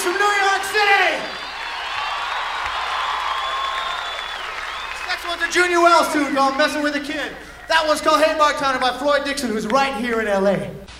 from New York City. This next one's a Junior Wells tune called Messing with a Kid. That one's called Hey Bartender by Floyd Dixon, who's right here in LA.